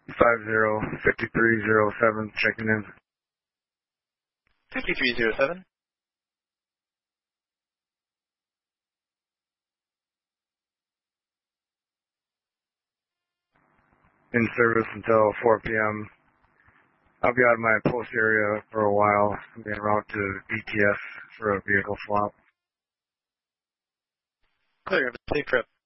5307 checking in. 5307. In service until 4 p.m. I'll be out of my post area for a while. I'll be en route to BTS for a vehicle swap. Clear. Have a safe trip.